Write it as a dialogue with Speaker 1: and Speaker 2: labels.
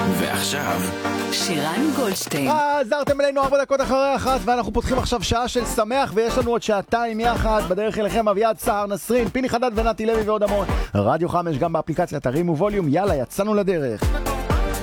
Speaker 1: ועכשיו
Speaker 2: שירן גולדשטיין.
Speaker 3: עזרתם אלינו 4 דקות אחרי 1, ואנחנו פותחים עכשיו שעה של שמח, ויש לנו עוד שעתיים יחד. בדרך אליכם אביעד סהר, נסרין, פיני חדד ונתי לוי ועוד המון. רדיו 5 גם באפליקציה, תרימו ווליום, יאללה, יצאנו לדרך.